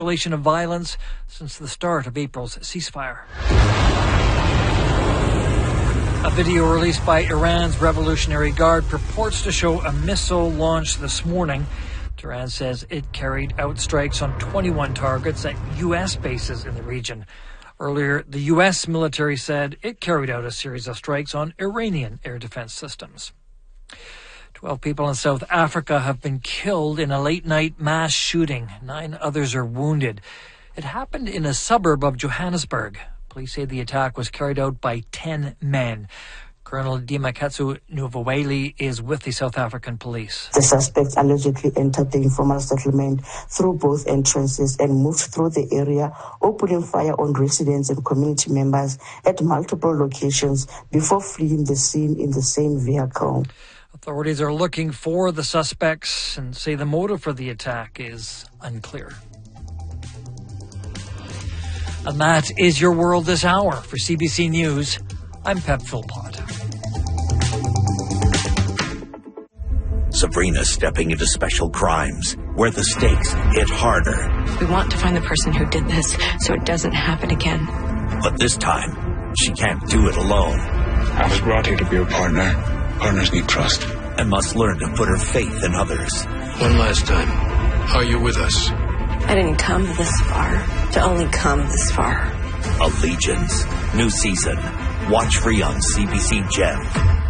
Escalation of violence since the start of April's ceasefire. A video released by Iran's Revolutionary Guard purports to show a missile launched this morning. Tehran says it carried out strikes on 21 targets at U.S. bases in the region. Earlier, the U.S. military said it carried out a series of strikes on Iranian air defense systems. 12 people in South Africa have been killed in a late-night mass shooting. 9 others are wounded. It happened in a suburb of Johannesburg. Police say the attack was carried out by 10 men. Colonel Dimakatsu Nuvaweli is with the South African police. The suspects allegedly entered the informal settlement through both entrances and moved through the area, opening fire on residents and community members at multiple locations before fleeing the scene in the same vehicle. Authorities are looking for the suspects and say the motive for the attack is unclear. And that is your world this hour. For CBC News, I'm Pep Philpott. Sabrina stepping into special crimes, where the stakes hit harder. We want to find the person who did this so it doesn't happen again. But this time, she can't do it alone. I was brought here to be a partner. Partners need trust. And must learn to put her faith in others. One last time, are you with us? I didn't come this far to only come this far. Allegiance. New season. Watch free on CBC Gem.